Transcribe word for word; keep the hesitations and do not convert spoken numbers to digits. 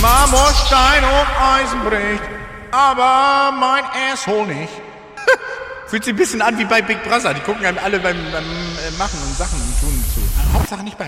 Marmorstein und Eisen bricht, aber mein Asshole nicht. Fühlt sich ein bisschen an wie bei Big Brother. Die gucken einem alle beim, beim äh, Machen und Sachen und Tun zu. Hauptsache nicht bei